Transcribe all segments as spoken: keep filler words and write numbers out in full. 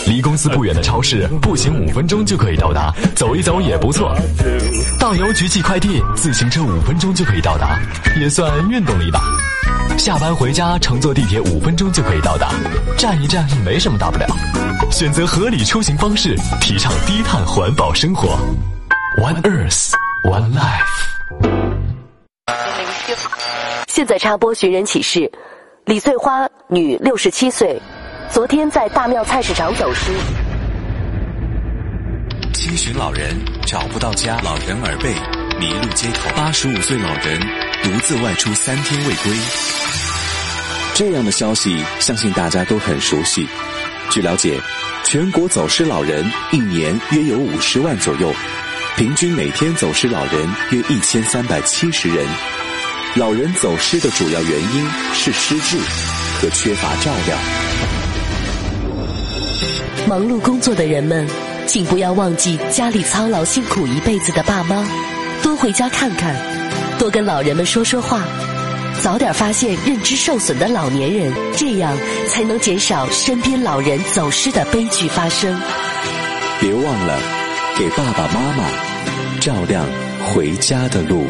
离公司不远的超市，步行五分钟就可以到达，走一走也不错。到邮局寄快递，自行车五分钟就可以到达，也算运动了一把。下班回家，乘坐地铁五分钟就可以到达，站一站没什么大不了。选择合理出行方式，提倡低碳环保生活。One Earth, One Life。 现在插播寻人启事：李翠花，女，六十七岁，昨天在大庙菜市场走失。 七旬老人找不到家，老人耳背，迷路街头。八十五岁老人独自外出三天未归。这样的消息，相信大家都很熟悉。据了解，全国走失老人一年约有五十万左右，平均每天走失老人约一千三百七十人。老人走失的主要原因是失智和缺乏照料。 忙碌工作的人们，请不要忘记家里操劳辛苦一辈子的爸妈，多回家看看，多跟老人们说说话，早点发现认知受损的老年人，这样才能减少身边老人走失的悲剧发生。 别忘了给爸爸妈妈照亮回家的路。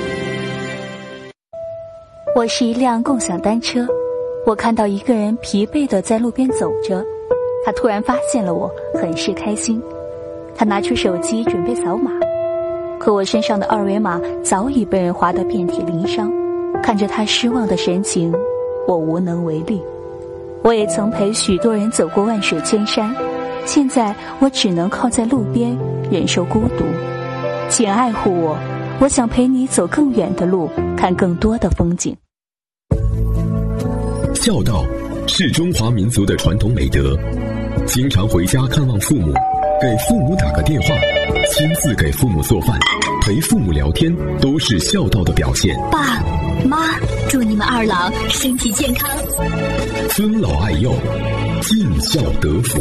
我是一辆共享单车，我看到一个人疲惫地在路边走着，他突然发现了我，很是开心。他拿出手机准备扫码，可我身上的二维码早已被人划得遍体鳞伤。看着他失望的神情，我无能为力。我也曾陪许多人走过万水千山，现在我只能靠在路边忍受孤独。请爱护我，我想陪你走更远的路，看更多的风景。 孝道是中华民族的传统美德，经常回家看望父母，给父母打个电话，亲自给父母做饭，陪父母聊天，都是孝道的表现。 爸妈，祝你们二老身体健康， 尊老爱幼，尽孝得福。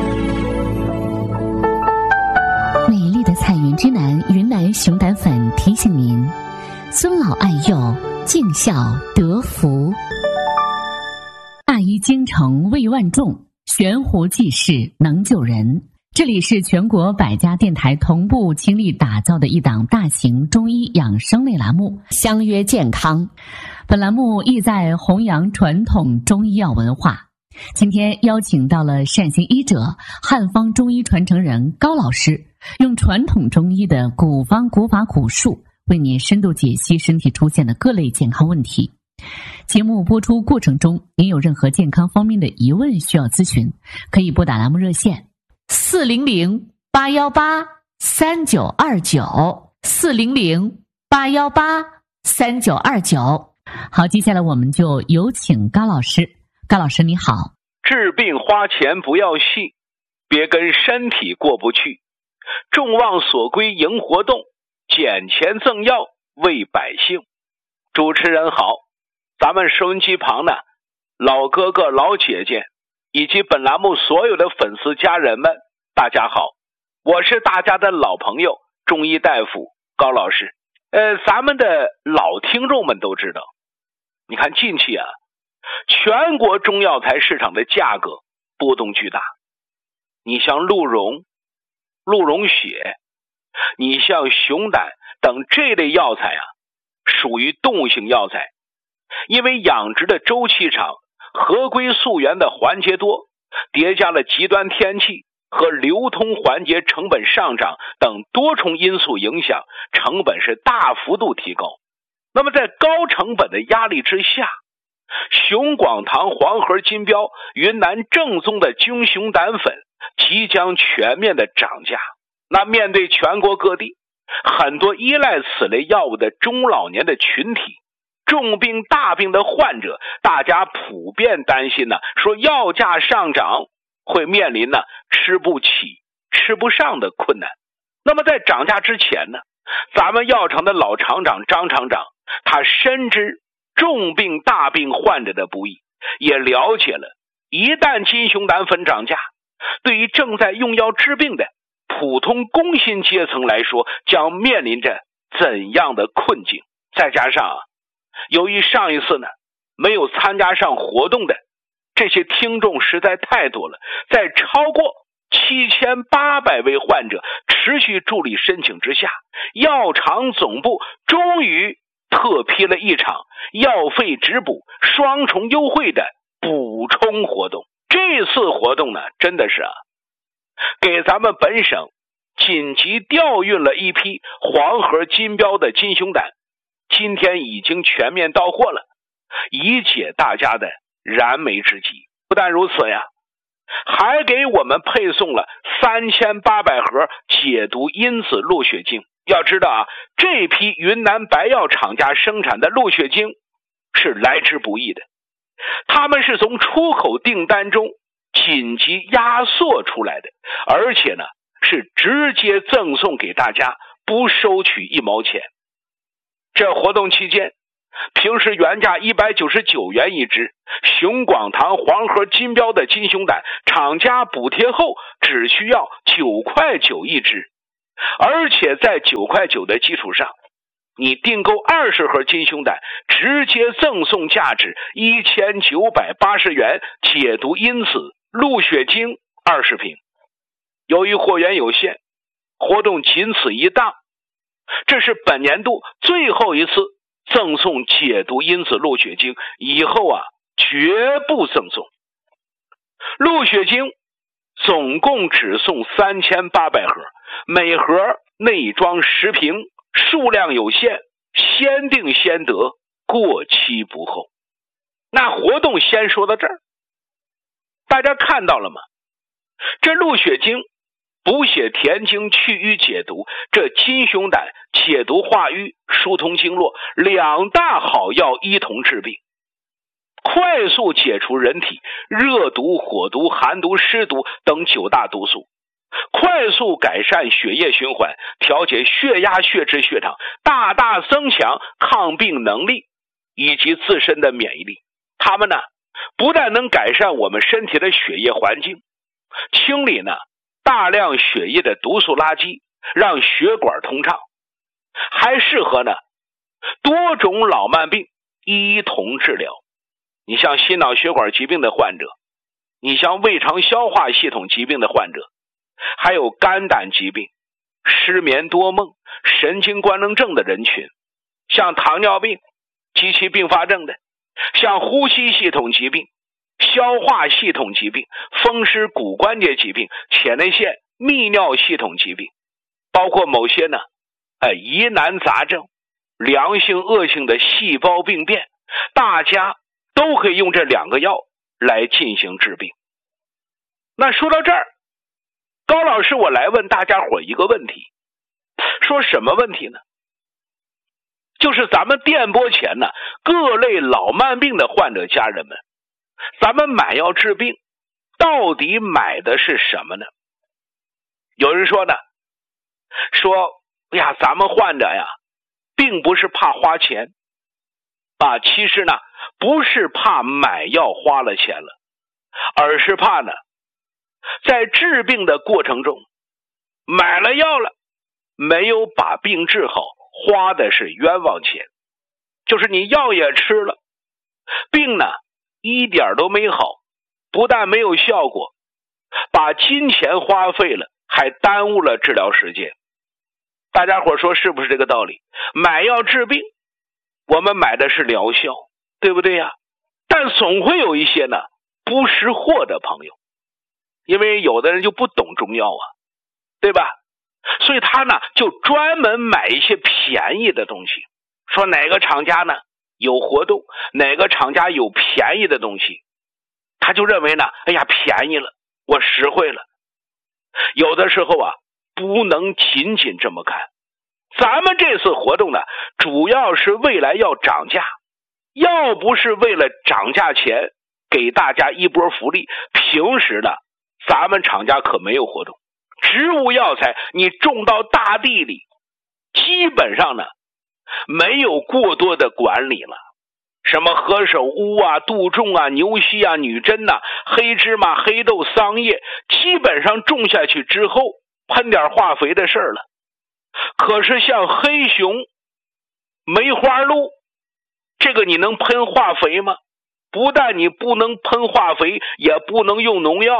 美丽的彩云之南云南熊胆粉提醒您：尊老爱幼，尽孝得福。大医精诚为万众，悬壶济世能救人。这里是全国百家电台同步倾力打造的一档大型中医养生类栏目《相约健康》。本栏目意在弘扬传统中医药文化。今天邀请到了善行医者、汉方中医传承人高老师，用传统中医的古方古法古术，为您深度解析身体出现的各类健康问题。节目播出过程中，您有任何健康方面的疑问需要咨询，可以拨打栏目热线四零零八幺八三九二九四零零八幺八三九二九。好，接下来我们就有请高老师。高老师你好。 治病花钱不要戏，别跟身体过不去，众望所归迎活动，捡钱赠药为百姓。主持人好，咱们收音机旁呢，老哥哥老姐姐以及本栏目所有的粉丝家人们，大家好，我是大家的老朋友中医大夫高老师。呃，咱们的老听众们都知道，你看近期啊，全国中药材市场的价格波动巨大。你像鹿茸、鹿茸血，你像熊胆等这类药材啊，属于动物性药材，因为养殖的周期长，合规溯源的环节多，叠加了极端天气和流通环节成本上涨等多重因素影响，成本是大幅度提高。那么在高成本的压力之下，熊广堂黄河金标云南正宗的菌熊胆粉即将全面的涨价。那面对全国各地很多依赖此类药物的中老年的群体，重病大病的患者，大家普遍担心呢，说药价上涨会面临呢吃不起吃不上的困难。那么在涨价之前呢，咱们药厂的老厂长张厂长，他深知重病大病患者的不易，也了解了一旦金熊胆粉涨价，对于正在用药治病的普通工薪阶层来说，将面临着怎样的困境。再加上啊，由于上一次呢没有参加上活动的这些听众实在太多了，在超过七千八百位患者持续助力申请之下，药厂总部终于特批了一场药费直补双重优惠的补充活动。这次活动呢，真的是啊，给咱们本省紧急调运了一批黄河金标的金熊胆，今天已经全面到货了，以解大家的燃眉之急。不但如此呀，还给我们配送了三千八百盒解毒因子鹿血精。要知道啊，这批云南白药厂家生产的鹿血精是来之不易的，他们是从出口订单中紧急压缩出来的，而且呢是直接赠送给大家，不收取一毛钱。这活动期间，平时原价一百九十九元一支，熊广堂黄河金标的金熊胆，厂家补贴后只需要九块九一支，而且在九块九的基础上，你订购二十盒金熊胆，直接赠送价值一千九百八十元解毒因子鹿血精二十瓶。由于货源有限，活动仅此一档，这是本年度最后一次赠送解毒因子鹿血精，以后啊绝不赠送。鹿血精总共只送三千八百盒，每盒内装十瓶，数量有限，先订先得，过期不候。那活动先说到这儿，大家看到了吗？这鹿血精补血填精去瘀解毒，这金熊胆解毒化瘀疏通经络，两大好药一同治病，快速解除人体热毒、火毒、寒毒、湿毒等九大毒素，快速改善血液循环，调节血压、血脂、血糖，大大增强抗病能力以及自身的免疫力。它们呢，不但能改善我们身体的血液环境，清理呢大量血液的毒素垃圾，让血管通畅，还适合呢多种老慢病一同治疗。你像心脑血管疾病的患者，你像胃肠消化系统疾病的患者，还有肝胆疾病、失眠多梦、神经官能症的人群，像糖尿病及其并发症的，像呼吸系统疾病、消化系统疾病、风湿骨关节疾病、前列腺泌尿系统疾病，包括某些呢呃疑难杂症、良性恶性的细胞病变，大家都可以用这两个药来进行治病。那说到这儿，高老师我来问大家伙一个问题，说什么问题呢？就是咱们电波前呢各类老慢病的患者家人们，咱们买药治病到底买的是什么呢？有人说呢，说哎呀，咱们患者呀并不是怕花钱啊，其实呢不是怕买药花了钱了，而是怕呢在治病的过程中买了药了，没有把病治好，花的是冤枉钱。就是你药也吃了，病呢一点都没好，不但没有效果，把金钱花费了，还耽误了治疗时间。大家伙说是不是这个道理？买药治病，我们买的是疗效，对不对呀？但总会有一些呢不识货的朋友，因为有的人就不懂中药啊，对吧？所以他呢就专门买一些便宜的东西，说哪个厂家呢有活动，哪个厂家有便宜的东西，他就认为呢哎呀便宜了，我实惠了。有的时候啊不能仅仅这么看，咱们这次活动呢主要是未来要涨价，要不是为了涨价前给大家一波福利，平时呢咱们厂家可没有活动。植物药材你种到大地里，基本上呢没有过多的管理了，什么何首乌啊、杜仲啊、牛膝啊、女贞呐、啊、黑芝麻、黑豆、桑叶，基本上种下去之后喷点化肥的事儿了。可是像黑熊、梅花鹿，这个你能喷化肥吗？不但你不能喷化肥，也不能用农药，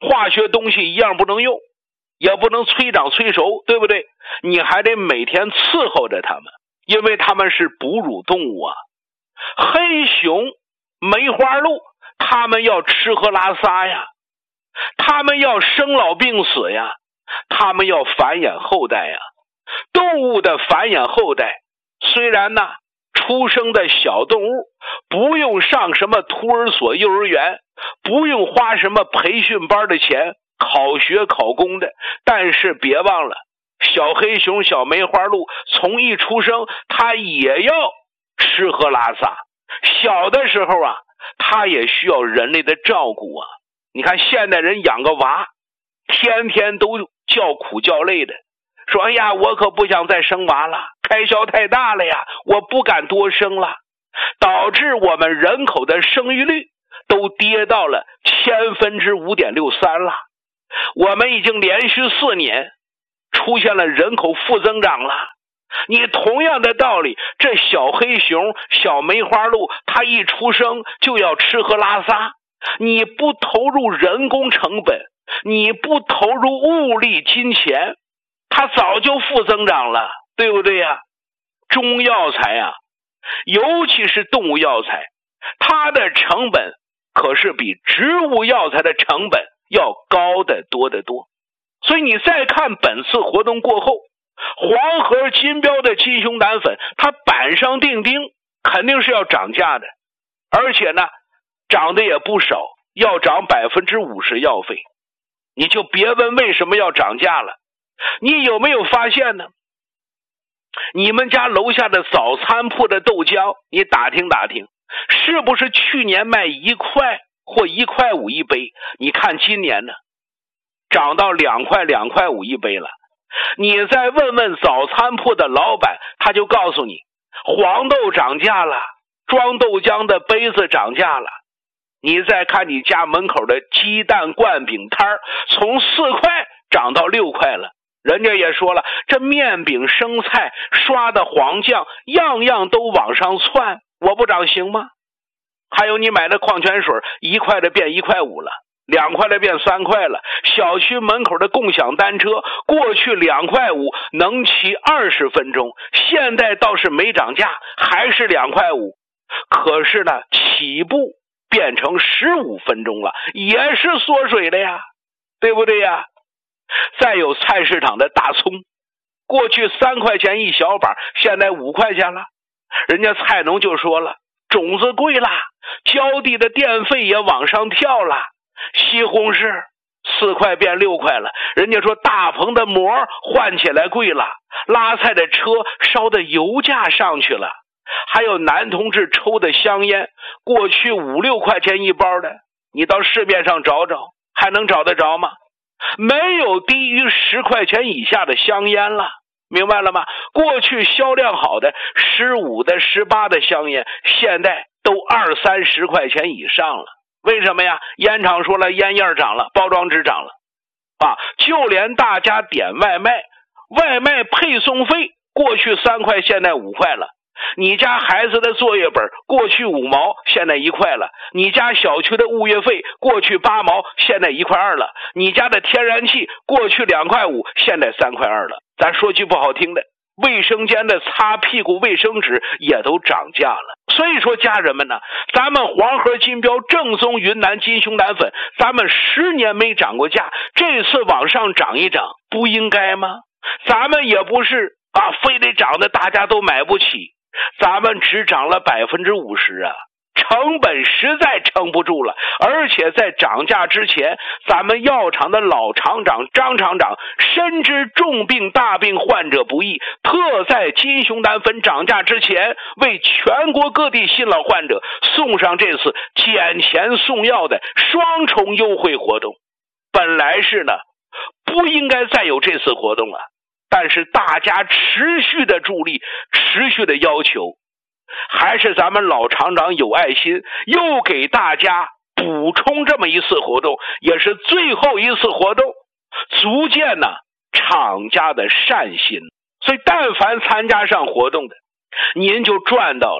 化学东西一样不能用，也不能催长催熟，对不对？你还得每天伺候着它们，因为它们是哺乳动物啊。黑熊、梅花鹿，它们要吃喝拉撒呀，它们要生老病死呀，它们要繁衍后代呀。动物的繁衍后代，虽然呢出生的小动物不用上什么托儿所、幼儿园，不用花什么培训班的钱，考学考公的，但是别忘了，小黑熊、小梅花鹿从一出生，它也要吃喝拉撒。小的时候啊，它也需要人类的照顾啊。你看现代人养个娃，天天都叫苦叫累的，说哎呀，我可不想再生娃了，开销太大了呀，我不敢多生了，导致我们人口的生育率都跌到了千分之五点六三了。我们已经连续四年出现了人口负增长了。你同样的道理，这小黑熊、小梅花鹿，它一出生就要吃喝拉撒，你不投入人工成本，你不投入物力金钱，它早就负增长了，对不对呀？中药材啊，尤其是动物药材，它的成本可是比植物药材的成本要高得多得多。所以你再看本次活动过后，黄河金标的金熊胆粉，它板上钉钉肯定是要涨价的，而且呢涨的也不少，要涨百分之五十药费。你就别问为什么要涨价了，你有没有发现呢？你们家楼下的早餐铺的豆浆，你打听打听，是不是去年卖一块或一块五一杯？你看今年呢，涨到两块两块五一杯了。你再问问早餐铺的老板，他就告诉你，黄豆涨价了，装豆浆的杯子涨价了。你再看你家门口的鸡蛋灌饼摊，从四块涨到六块了。人家也说了，这面饼、生菜、刷的黄酱，样样都往上窜，我不涨行吗？还有你买的矿泉水，一块的变一块五了，两块的变三块了。小区门口的共享单车，过去两块五能骑二十分钟，现在倒是没涨价，还是两块五。可是呢，起步变成十五分钟了，也是缩水的呀，对不对呀？再有菜市场的大葱，过去三块钱一小把，现在五块钱了。人家菜农就说了，种子贵了，浇地的电费也往上跳了。西红柿四块变六块了，人家说大棚的膜换起来贵了，拉菜的车烧的油价上去了。还有男同志抽的香烟，过去五六块钱一包的，你到市面上找找，还能找得着吗？没有低于十块钱以下的香烟了，明白了吗？过去销量好的十五的、十八的香烟，现在都二三十块钱以上了。为什么呀？烟厂说了，烟叶涨了，包装纸涨了啊！就连大家点外卖，外卖配送费过去三块，现在五块了。你家孩子的作业本过去五毛，现在一块了。你家小区的物业费过去八毛，现在一块二了。你家的天然气过去两块五，现在三块二了。咱说句不好听的，卫生间的擦屁股卫生纸也都涨价了。所以说家人们呢，咱们黄河金标正宗云南金熊胆粉，咱们十年没涨过价，这次往上涨一涨，不应该吗？咱们也不是啊，非得涨的大家都买不起，咱们只涨了百分之五十啊，成本实在撑不住了。而且在涨价之前，咱们药厂的老厂长张厂长深知重病大病患者不易，特在金熊胆粉涨价之前，为全国各地新老患者送上这次减钱送药的双重优惠活动。本来是呢，不应该再有这次活动了，但是大家持续的助力，持续的要求，还是咱们老厂长有爱心，又给大家补充这么一次活动，也是最后一次活动，足见呢厂家的善心。所以但凡参加上活动的，您就赚到了。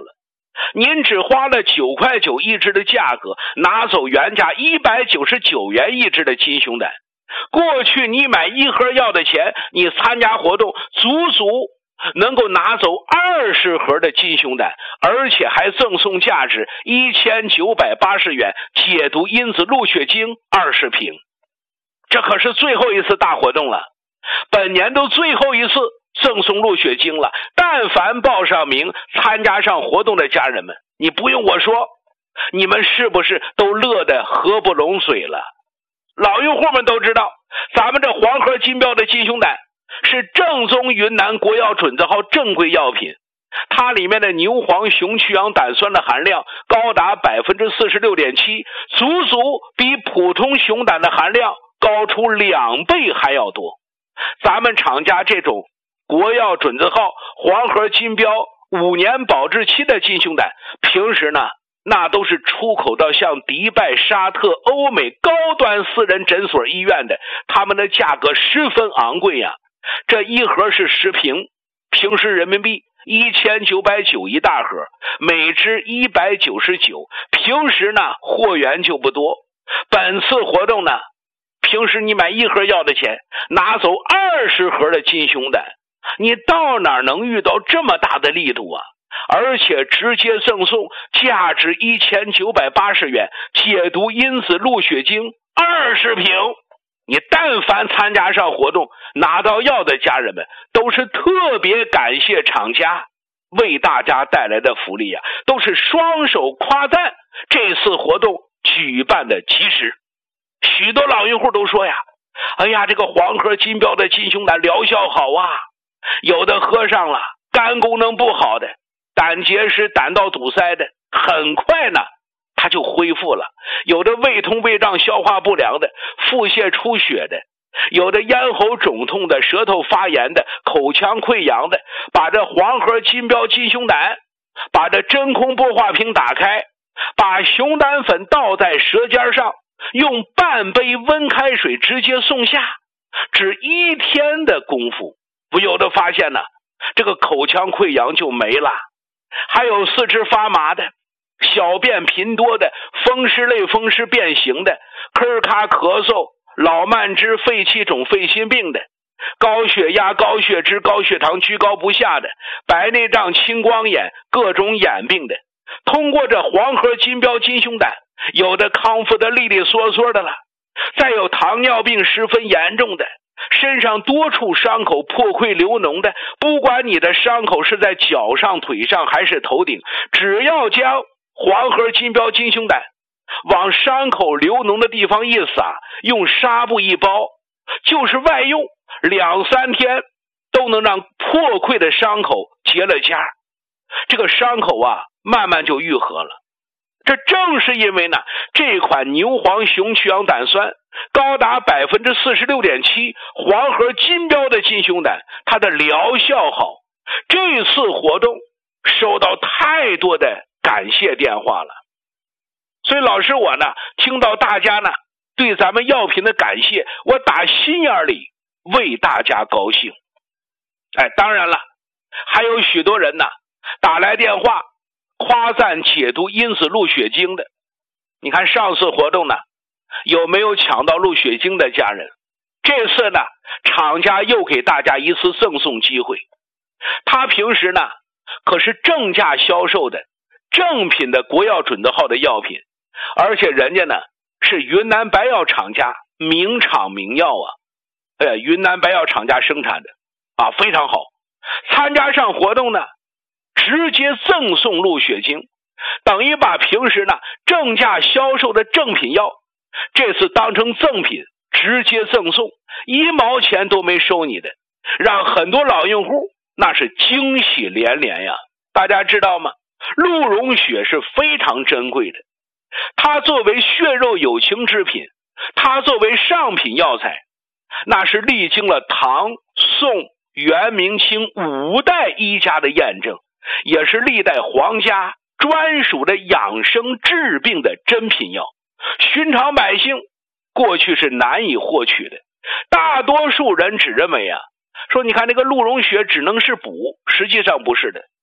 您只花了九块九一只的价格，拿走原价一百九十九元一只的金熊胆。过去你买一盒药的钱，你参加活动足足能够拿走二十盒的金熊胆，而且还赠送价值一千九百八十元解毒因子鹿血精二十瓶。这可是最后一次大活动了，本年度最后一次赠送鹿血精了。但凡报上名参加上活动的家人们，你不用我说，你们是不是都乐得合不拢嘴了？老用户们都知道，咱们这黄河金标的金熊胆是正宗云南国药准字号正规药品，它里面的牛黄雄曲氧胆酸的含量高达 百分之四十六点七， 足足比普通熊胆的含量高出两倍还要多。咱们厂家这种国药准字号黄河金标五年保质期的金熊胆，平时呢那都是出口到像迪拜、沙特、欧美高端私人诊所医院的，他们的价格十分昂贵呀。这一盒是十瓶，平时人民币一千九百九一大盒，每支一百九十九，平时呢货源就不多。本次活动呢，平时你买一盒药的钱，拿走二十盒的金熊胆，你到哪能遇到这么大的力度啊？而且直接赠送价值一千九百八十元解毒因子鹿血精二十瓶。你但凡参加上活动拿到药的家人们，都是特别感谢厂家为大家带来的福利啊，都是双手夸赞这次活动举办的及时。许多老用户都说呀，哎呀，这个黄河金标的金熊胆疗效好啊，有的喝上了肝功能不好的、胆结石、胆道堵塞的，很快呢它就恢复了；有的胃痛、胃胀、消化不良的、腹泻出血的，有的咽喉肿痛的、舌头发炎的、口腔溃疡的，把这黄河金标金熊胆，把这真空玻化瓶打开，把熊胆粉倒在舌尖上，用半杯温开水直接送下，只一天的功夫，不由得发现呢，这个口腔溃疡就没了。还有四肢发麻的、小便频多的、风湿类风湿变形的、咳咔咳嗽、老慢支、肺气肿、肺心病的、高血压、高血脂、高血糖居高不下的、白内障、青光眼、各种眼病的，通过这黄河金标金熊胆，有的康复的利利索索的了。再有糖尿病十分严重的，身上多处伤口破溃流脓的，不管你的伤口是在脚上、腿上还是头顶，只要将黄河金标金熊胆往伤口流脓的地方一撒，用纱布一包，就是外用两三天都能让破溃的伤口结了痂，这个伤口啊慢慢就愈合了。这正是因为呢，这款牛黄雄曲氧胆酸高达 百分之四十六点七 黄河金标的金熊胆，它的疗效好。这次活动收到太多的感谢电话了，所以老师我呢听到大家呢对咱们药品的感谢，我打心眼里为大家高兴。哎，当然了，还有许多人呢打来电话夸赞解毒因子鹿血精的。你看上次活动呢，有没有抢到鹿血精的家人？这次呢，厂家又给大家一次赠送机会。他平时呢可是正价销售的正品的国药准字号的药品，而且人家呢是云南白药厂家名厂名药啊，哎呀，云南白药厂家生产的啊，非常好。参加上活动呢，直接赠送鹿血精，等于把平时呢正价销售的正品药，这次当成赠品直接赠送，一毛钱都没收你的，让很多老用户那是惊喜连连呀。大家知道吗？鹿茸血是非常珍贵的，它作为血肉有情之品，它作为上品药材，那是历经了唐、宋、元、明清五代医家的验证，也是历代皇家专属的养生治病的珍品药，寻常百姓过去是难以获取的。大多数人只认为啊，说你看这个鹿茸血只能是补，实际上不是的。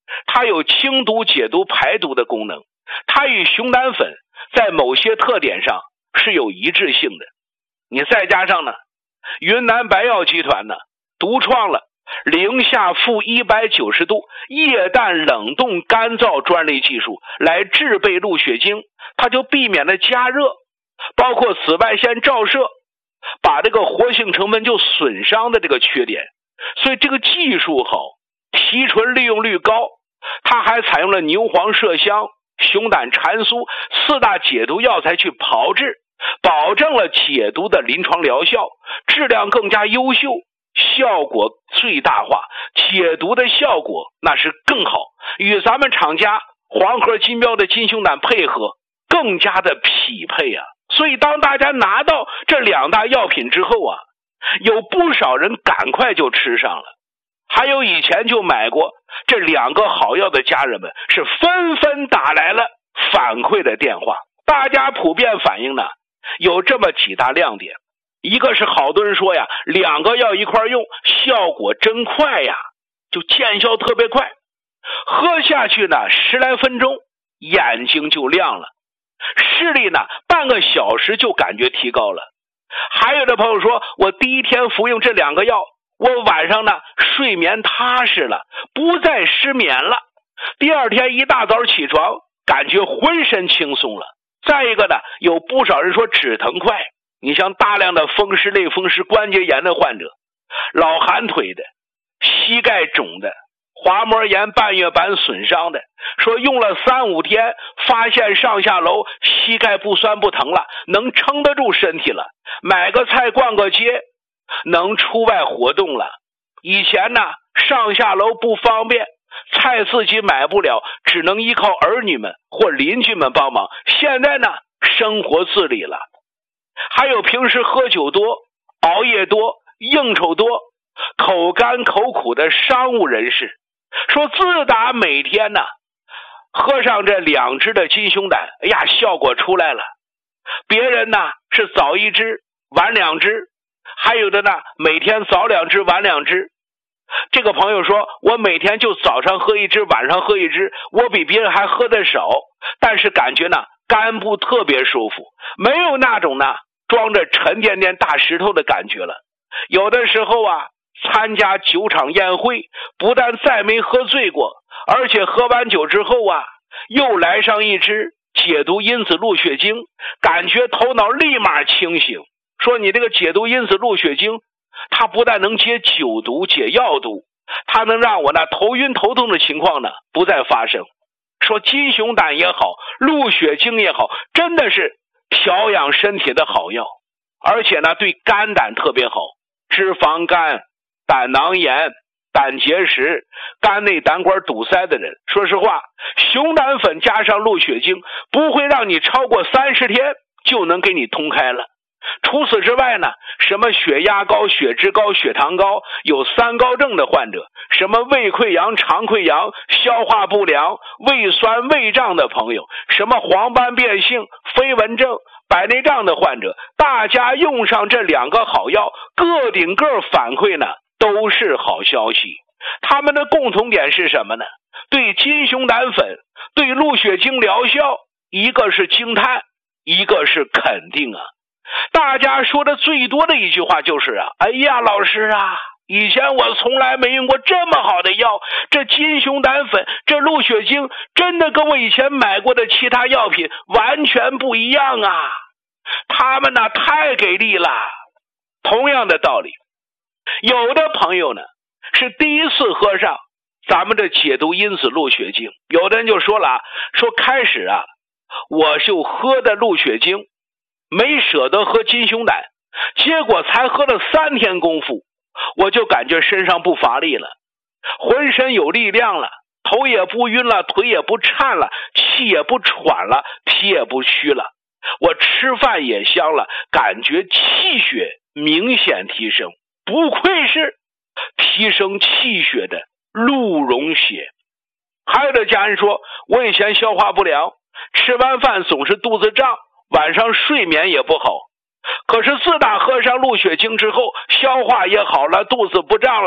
它有清毒、解毒、排毒的功能，它与熊胆粉在某些特点上是有一致性的。你再加上呢，云南白药集团呢独创了零下负一百九十度液氮冷冻干燥专利技术来制备鹿血精，它就避免了加热，包括紫外线照射，把这个活性成分就损伤的这个缺点。所以这个技术好，提纯利用率高，它还采用了牛黄麝香、熊胆蟾酥四大解毒药材去炮制，保证了解毒的临床疗效，质量更加优秀，效果最大化，解毒的效果那是更好，与咱们厂家黄河金标的金熊胆配合更加的匹配啊。所以当大家拿到这两大药品之后啊，有不少人赶快就吃上了，还有以前就买过这两个好药的家人们是纷纷打来了反馈的电话。大家普遍反映呢有这么几大亮点，一个是好多人说呀，两个药一块用效果真快呀，就见效特别快，喝下去呢十来分钟眼睛就亮了，视力呢半个小时就感觉提高了。还有的朋友说，我第一天服用这两个药，我晚上呢睡眠踏实了，不再失眠了，第二天一大早起床感觉浑身轻松了。再一个呢，有不少人说止疼快，你像大量的风湿、类风湿、关节炎的患者，老寒腿的、膝盖肿的、滑膜炎、半月板损伤的，说用了三五天发现上下楼膝盖不酸不疼了，能撑得住身体了，买个菜逛个街能出外活动了。以前呢上下楼不方便，菜自己买不了，只能依靠儿女们或邻居们帮忙，现在呢生活自理了。还有平时喝酒多、熬夜多、应酬多、口干口苦的商务人士，说自打每天呢喝上这两支的金熊胆，哎呀效果出来了。别人呢是早一支晚两支，还有的呢每天早两支晚两支。这个朋友说，我每天就早上喝一支晚上喝一支，我比别人还喝得少，但是感觉呢肝部特别舒服，没有那种呢装着沉甸甸大石头的感觉了。有的时候啊参加酒场宴会，不但再没喝醉过，而且喝完酒之后啊又来上一支解毒因子鹿血精，感觉头脑立马清醒。说你这个解毒因子鹿血精，它不但能解酒毒解药毒，它能让我呢头晕头痛的情况呢不再发生。说金熊胆也好，鹿血精也好，真的是调养身体的好药，而且呢对肝胆特别好，脂肪肝、胆囊炎、胆结石、肝内胆管堵塞的人，说实话，熊胆粉加上鹿血精不会让你超过三十天就能给你通开了。除此之外呢，什么血压高、血脂高、血糖高，有三高症的患者，什么胃溃疡、肠溃疡、消化不良、胃酸胃胀的朋友，什么黄斑变性、飞蚊症、白内障的患者，大家用上这两个好药，个顶个反馈呢都是好消息。他们的共同点是什么呢？对金熊胆粉、对鹿血精疗效，一个是惊叹，一个是肯定啊。大家说的最多的一句话就是啊，哎呀老师啊，以前我从来没用过这么好的药，这金熊胆粉、这鹿血精真的跟我以前买过的其他药品完全不一样啊，他们呢太给力了。同样的道理，有的朋友呢是第一次喝上咱们的解毒因子鹿血精，有的人就说了啊，说开始啊我就喝的鹿血精，没舍得喝金熊胆，结果才喝了三天功夫，我就感觉身上不乏力了，浑身有力量了，头也不晕了，腿也不颤了，气也不喘了，体也不虚了，我吃饭也香了，感觉气血明显提升，不愧是提升气血的鹿茸血。还有的家人说，我以前消化不良，吃完饭总是肚子胀，晚上睡眠也不好，可是自打喝上鹿血精之后，消化也好了，肚子不胀了，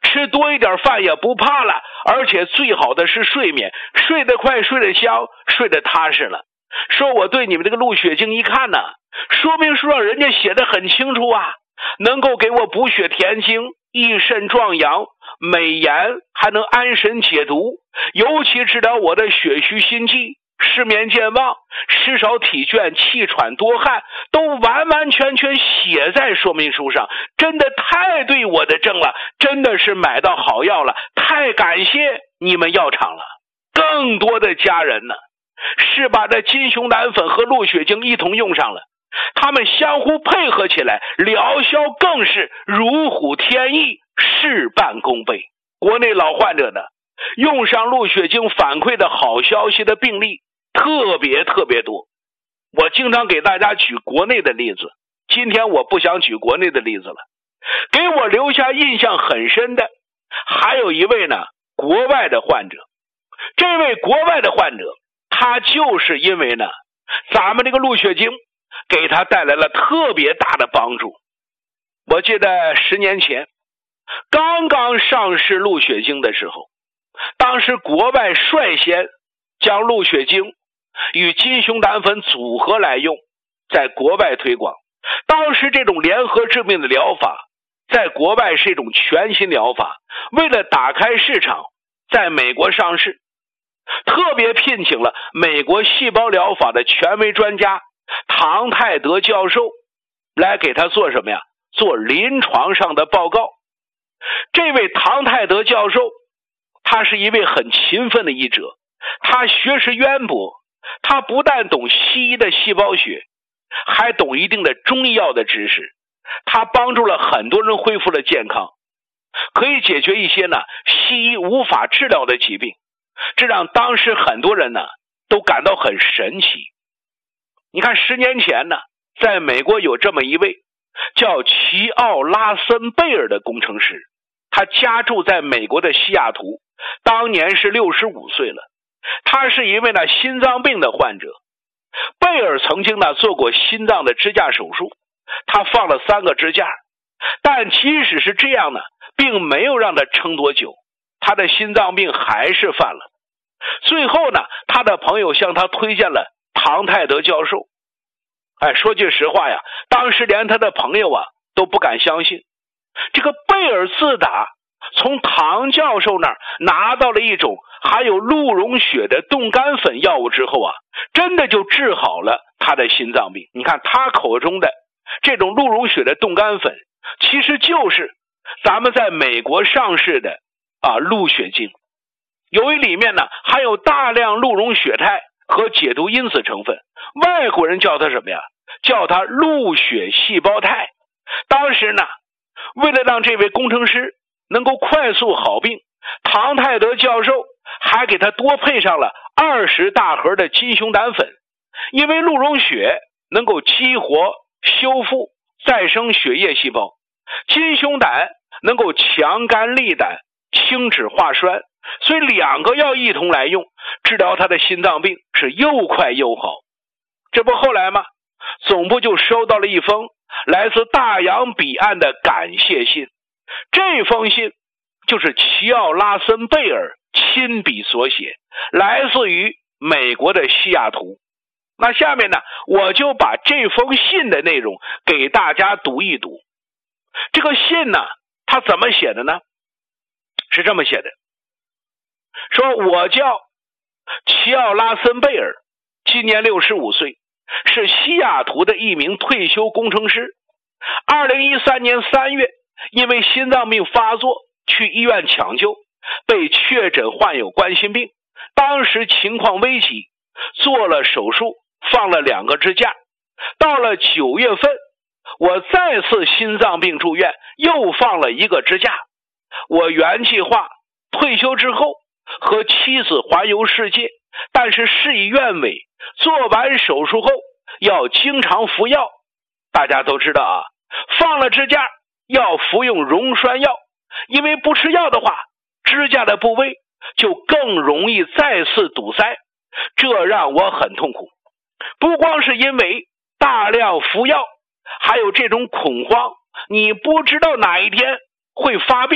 吃多一点饭也不怕了，而且最好的是睡眠，睡得快，睡得香，睡得踏实了。说我对你们这个鹿血精一看呢，说明书上人家写的很清楚啊，能够给我补血填精，益肾壮阳，美颜，还能安神解毒，尤其治疗我的血虚心悸、失眠健忘、食少体倦、气喘多汗，都完完全全写在说明书上，真的太对我的症了，真的是买到好药了，太感谢你们药厂了。更多的家人呢，是把这金熊胆粉和鹿血精一同用上了，他们相互配合起来，疗效更是如虎添翼，事半功倍。国内老患者呢，用上鹿血精反馈的好消息的病例特别特别多。我经常给大家举国内的例子，今天我不想举国内的例子了。给我留下印象很深的还有一位呢，国外的患者。这位国外的患者，他就是因为呢，咱们这个鹿血精给他带来了特别大的帮助。我记得十年前刚刚上市鹿血精的时候，当时国外率先将鹿血精与金熊胆粉组合来用，在国外推广。当时这种联合治病的疗法在国外是一种全新疗法，为了打开市场，在美国上市，特别聘请了美国细胞疗法的权威专家唐泰德教授来给他做什么呀？做临床上的报告。这位唐泰德教授，他是一位很勤奋的医者，他学识渊博，他不但懂西医的细胞学，还懂一定的中医药的知识，他帮助了很多人恢复了健康，可以解决一些呢西医无法治疗的疾病，这让当时很多人呢都感到很神奇。你看十年前呢，在美国有这么一位叫齐奥拉森贝尔的工程师，他家住在美国的西雅图，当年是六十五岁了。他是一位呢心脏病的患者。贝尔曾经呢做过心脏的支架手术，他放了三个支架，但即使是这样呢，并没有让他撑多久，他的心脏病还是犯了。最后呢，他的朋友向他推荐了唐泰德教授。哎，说句实话呀，当时连他的朋友啊都不敢相信。这个贝尔自打从唐教授那儿拿到了一种含有鹿茸血的冻干粉药物之后啊，真的就治好了他的心脏病。你看他口中的这种鹿茸血的冻干粉，其实就是咱们在美国上市的啊鹿血精。由于里面呢含有大量鹿茸血肽和解毒因子成分，外国人叫它什么呀？叫它鹿血细胞肽。当时呢，为了让这位工程师能够快速好病，唐泰德教授还给他多配上了二十大盒的金熊胆粉。因为鹿茸血能够激活、修复、再生血液细胞，金熊胆能够强肝利胆、清脂化栓，所以两个药一同来用，治疗他的心脏病是又快又好。这不后来吗？总部就收到了一封来自大洋彼岸的感谢信。这封信就是齐奥拉森贝尔亲笔所写，来自于美国的西雅图。那下面呢，我就把这封信的内容给大家读一读。这个信呢，他怎么写的呢？是这么写的，说我叫齐奥拉森贝尔，今年六十五岁，是西雅图的一名退休工程师。二零一三年三月，因为心脏病发作去医院抢救，被确诊患有冠心病，当时情况危急，做了手术，放了两个支架。到了九月份，我再次心脏病住院，又放了一个支架。我原计划退休之后和妻子环游世界，但是事与愿违，做完手术后要经常服药。大家都知道啊，放了支架要服用溶栓药，因为不吃药的话，支架的部位就更容易再次堵塞，这让我很痛苦。不光是因为大量服药，还有这种恐慌，你不知道哪一天会发病，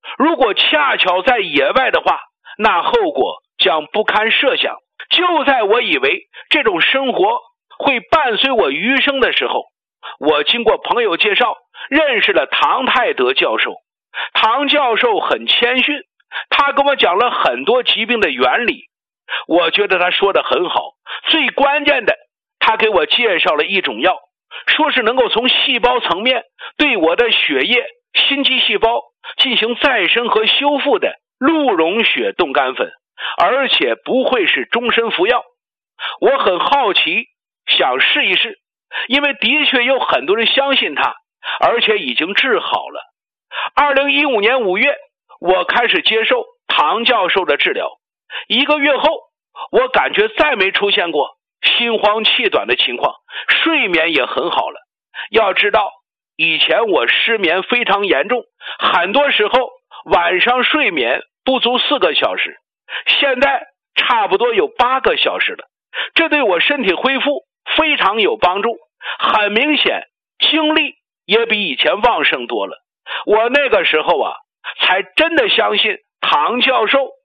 如果恰巧在野外的话，那后果将不堪设想。就在我以为这种生活会伴随我余生的时候，我经过朋友介绍认识了唐泰德教授。唐教授很谦逊，他跟我讲了很多疾病的原理，我觉得他说得很好。最关键的，他给我介绍了一种药，说是能够从细胞层面对我的血液、心肌细胞进行再生和修复的鹿茸血冻干粉，而且不会是终身服药。我很好奇，想试一试，因为的确有很多人相信他，而且已经治好了。二零一五年五月，我开始接受唐教授的治疗。一个月后，我感觉再没出现过心慌气短的情况，睡眠也很好了。要知道，以前我失眠非常严重，很多时候晚上睡眠不足四个小时，现在差不多有八个小时了。这对我身体恢复非常有帮助，很明显精力也比以前旺盛多了。我那个时候啊，才真的相信唐教授